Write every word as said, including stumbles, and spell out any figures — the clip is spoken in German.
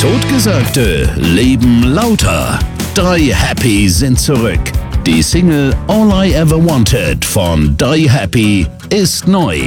Totgesagte leben lauter. Die Happy sind zurück. Die Single All I Ever Wanted von Die Happy ist neu.